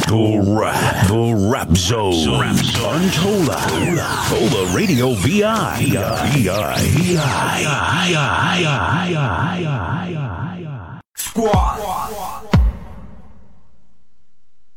The Rap Zone. On Tola Radio VI. Squad.